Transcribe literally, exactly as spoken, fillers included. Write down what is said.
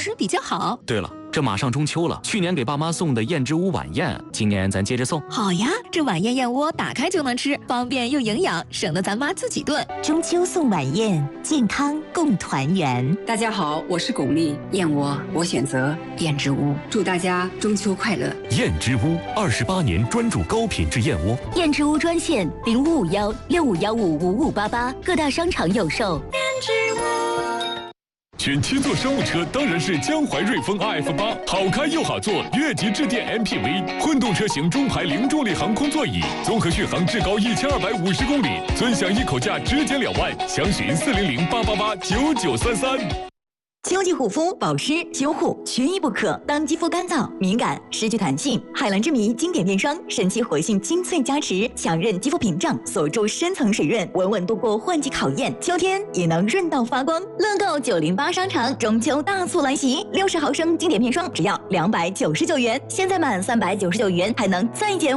吃比较好。 对了，这马上中秋了，去年给爸妈送的燕之屋晚宴，今年咱接着送。 好呀，这晚宴燕窝打开就能吃，方便又营养，省得咱妈自己炖。 中秋送晚宴，健康共团圆。 大家好，我是巩俐，燕窝我选择燕之屋，祝大家中秋快乐。 燕之屋二十八年专注高品质燕窝。 燕之屋专线零五五幺六五幺五五五八八，各大商场有售。 燕之屋。 选七座商务车当然是江淮瑞风 R F 八，好开又好坐，越级致电 M P V。混动车型中排零重力航空座椅，综合续航至高一千二百五十公里，尊享一口价直减两万。详询四零零八八八九九三三。 秋季护肤、保湿、修护缺一不可。当肌肤干燥、敏感、失去弹性，海蓝之谜经典面霜神奇活性精粹加持，强韧肌肤屏障，锁住深层水润，稳稳度过换季考验。秋天也能润到发光。乐购九零八商场中秋大促来袭，六十毫升经典面霜只要两百九十九元，现在满三百九十九元还能再减